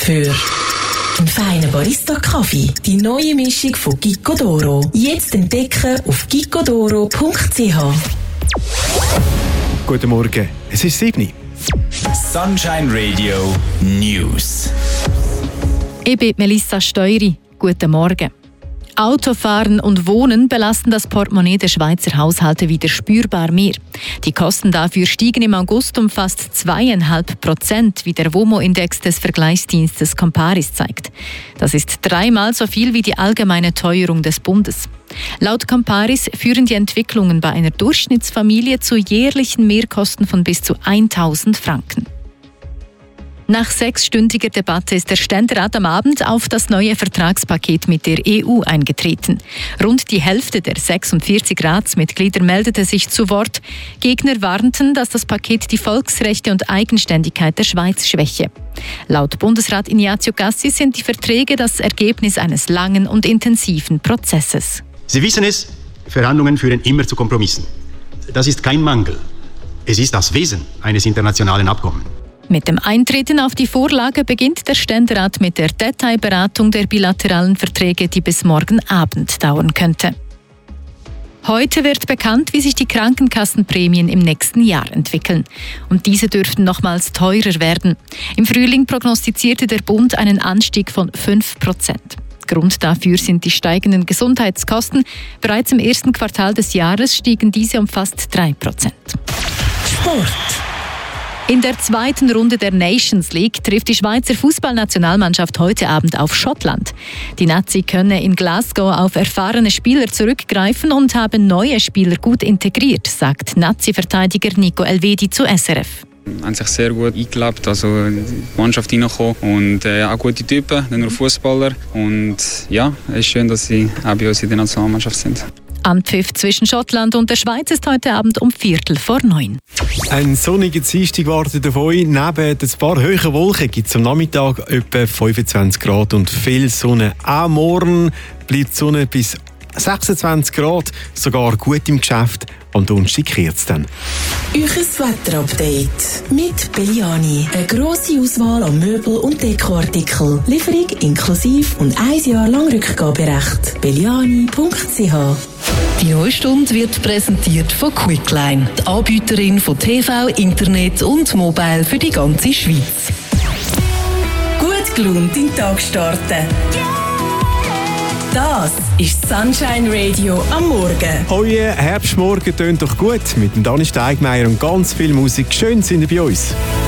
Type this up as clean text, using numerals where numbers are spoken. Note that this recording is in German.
für einen feinen Barista-Kaffee. Die neue Mischung von Gico d'Oro. Jetzt entdecken auf gicodoro.ch. Guten Morgen, es ist 7 Uhr. Sunshine Radio News. Ich bin Melissa Steury. Guten Morgen. Autofahren und Wohnen belasten das Portemonnaie der Schweizer Haushalte wieder spürbar mehr. Die Kosten dafür stiegen im August um fast 2,5%, wie der WOMO-Index des Vergleichsdienstes Comparis zeigt. Das ist 3-mal so viel wie die allgemeine Teuerung des Bundes. Laut Comparis führen die Entwicklungen bei einer Durchschnittsfamilie zu jährlichen Mehrkosten von bis zu 1.000 Franken. Nach 6-stündiger Debatte ist der Ständerat am Abend auf das neue Vertragspaket mit der EU eingetreten. Rund die Hälfte der 46 Ratsmitglieder meldete sich zu Wort. Gegner warnten, dass das Paket die Volksrechte und Eigenständigkeit der Schweiz schwäche. Laut Bundesrat Ignazio Cassi sind die Verträge das Ergebnis eines langen und intensiven Prozesses. Sie wissen es, Verhandlungen führen immer zu Kompromissen. Das ist kein Mangel. Es ist das Wesen eines internationalen Abkommens. Mit dem Eintreten auf die Vorlage beginnt der Ständerat mit der Detailberatung der bilateralen Verträge, die bis morgen Abend dauern könnte. Heute wird bekannt, wie sich die Krankenkassenprämien im nächsten Jahr entwickeln. Und diese dürften nochmals teurer werden. Im Frühling prognostizierte der Bund einen Anstieg von 5%. Grund dafür sind die steigenden Gesundheitskosten. Bereits im ersten Quartal des Jahres stiegen diese um fast 3%. Sport. In der zweiten Runde der Nations League trifft die Schweizer Fußballnationalmannschaft heute Abend auf Schottland. Die Nazi könne in Glasgow auf erfahrene Spieler zurückgreifen und haben neue Spieler gut integriert, sagt Nazi-Verteidiger Nico Elvedi zu SRF. Haben sich sehr gut eingelebt, also in die Mannschaft reingekommen und auch gute Typen, nicht nur Fußballer. Und ja, es ist schön, dass sie auch bei uns in der Nationalmannschaft sind. Anpfiff zwischen Schottland und der Schweiz ist heute Abend um 8:45. Ein sonniger Dienstag wartet auf euch. Neben ein paar hohen Wolken gibt es am Nachmittag etwa 25 Grad und viel Sonne. Auch morgen bleibt die Sonne bis 26 Grad, sogar gut im Geschäft. Am Donnerstag kehrt es dann. Euches Wetterupdate mit Belliani. Eine grosse Auswahl an Möbel- und Dekoartikeln. Lieferung inklusive und 1 Jahr lang Rückgaberecht. Belliani.ch. Die neue Stunde wird präsentiert von Quickline, die Anbieterin von TV, Internet und Mobile für die ganze Schweiz. Gut gelaunt in den Tag starten. Das ist Sunshine Radio am Morgen. Euer Herbstmorgen tönt doch gut mit dem Dani Steigmeier und ganz viel Musik. Schön sind ihr bei uns.